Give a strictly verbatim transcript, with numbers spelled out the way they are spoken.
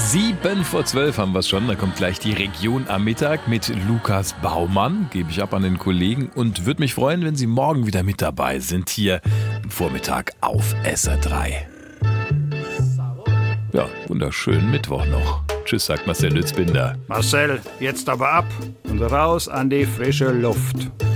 Sieben vor zwölf haben wir es schon. Da kommt gleich die Region am Mittag mit Lukas Baumann. Gebe ich ab an den Kollegen und würde mich freuen, wenn Sie morgen wieder mit dabei sind hier am Vormittag auf S R drei. Ja, wunderschönen Mittwoch noch. Tschüss, sagt Marcel Lützbinder. Marcel, jetzt aber ab und raus an die frische Luft.